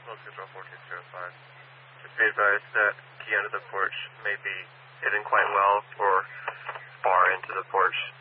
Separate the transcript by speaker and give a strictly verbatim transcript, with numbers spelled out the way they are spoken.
Speaker 1: Close control fourteen zero five. Just be advised that key under the porch may be hidden quite well or far into the porch.